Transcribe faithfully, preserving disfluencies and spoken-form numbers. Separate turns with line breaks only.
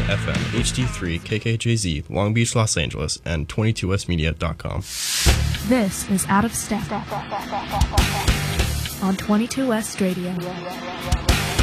F M, H D three, K K J Z, Long Beach, Los Angeles, and twenty-two west media dot com.
This is Out of Step on twenty-two West Radio.